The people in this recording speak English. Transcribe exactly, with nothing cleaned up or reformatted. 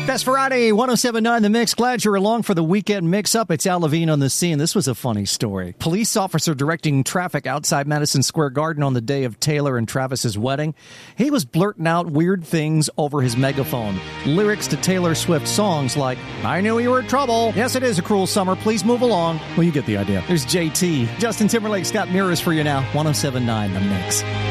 Best Friday, one oh seven point nine The Mix. Glad you're along for the weekend mix-up. It's Al Levine on the scene. This was a funny story. Police officer directing traffic outside Madison Square Garden on the day of Taylor and Travis's wedding. He was blurting out weird things over his megaphone. Lyrics to Taylor Swift songs like, I knew you were in trouble. Yes, it is a cruel summer. Please move along. Well, you get the idea. There's J T. Justin Timberlake's got mirrors for you now. one oh seven point nine The Mix.